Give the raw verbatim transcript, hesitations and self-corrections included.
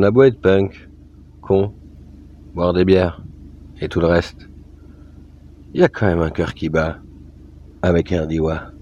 On a beau être punk, con, boire des bières et tout le reste, il y a quand même un cœur qui bat avec un Diwa.